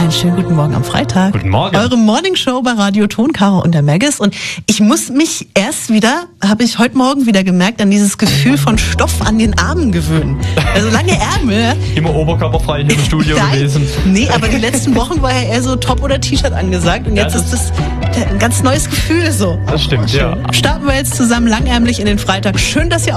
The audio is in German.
Einen schönen guten Morgen am Freitag. Guten Morgen. Eure Morningshow bei Radio Ton, Caro und der Maggis. Und ich muss mich habe ich heute Morgen wieder gemerkt, an dieses Gefühl von Stoff an den Armen gewöhnen. Also lange Ärmel. Immer oberkörperfrei hier im Studio gewesen. Nee, aber die letzten Wochen war ja eher so Top oder T-Shirt angesagt. Und jetzt ist das ein ganz neues Gefühl so. Das stimmt, ja. Starten wir jetzt zusammen langärmlich in den Freitag. Schön, dass ihr